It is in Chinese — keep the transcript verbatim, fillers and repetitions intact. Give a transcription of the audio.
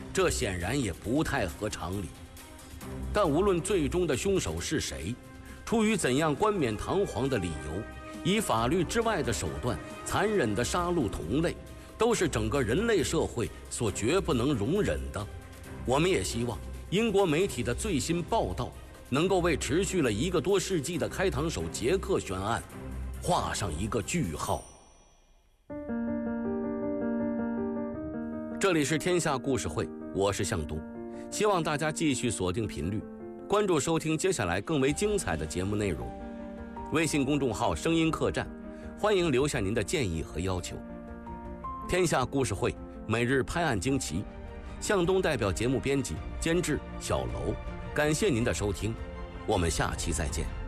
这显然也不太合常理。但无论最终的凶手是谁，出于怎样冠冕堂皇的理由，以法律之外的手段残忍地杀戮同类，都是整个人类社会所绝不能容忍的。我们也希望英国媒体的最新报道能够为持续了一个多世纪的开膛手杰克悬案画上一个句号。这里是天下故事会，我是向东，希望大家继续锁定频率，关注收听接下来更为精彩的节目内容。微信公众号声音客栈，欢迎留下您的建议和要求。天下故事会每日拍案惊奇，向东代表节目编辑监制小楼，感谢您的收听，我们下期再见。